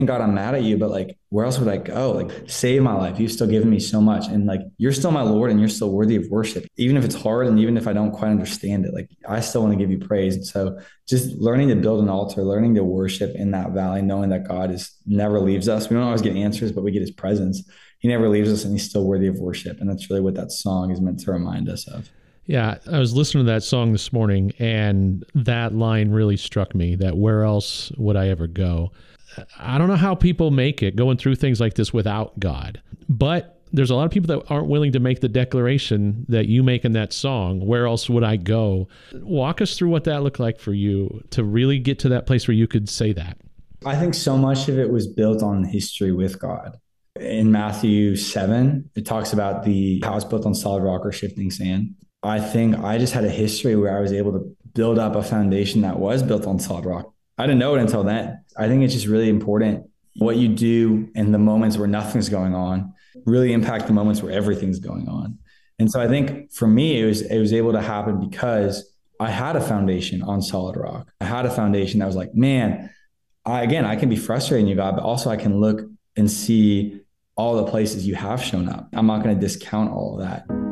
God, I'm mad at you, but like, where else would I go? Like, save my life. You've still given me so much. And like, you're still my Lord and you're still worthy of worship. Even if it's hard and even if I don't quite understand it, like, I still want to give you praise. And so just learning to build an altar, learning to worship in that valley, knowing that God is never leaves us. We don't always get answers, but we get his presence. He never leaves us and he's still worthy of worship. And that's really what that song is meant to remind us of. Yeah, I was listening to that song this morning, and that line really struck me, that where else would I ever go? I don't know how people make it going through things like this without God, but there's a lot of people that aren't willing to make the declaration that you make in that song, where else would I go? Walk us through what that looked like for you to really get to that place where you could say that. I think so much of it was built on history with God. In Matthew 7, it talks about the house built on solid rock or shifting sand. I think I just had a history where I was able to build up a foundation that was built on solid rock. I didn't know it until then. I think it's just really important what you do in the moments where nothing's going on really impact the moments where everything's going on. And so I think for me, it was able to happen because I had a foundation on solid rock. I had a foundation that was like, man, I can be frustrating you, God, but also I can look and see all the places you have shown up. I'm not going to discount all of that.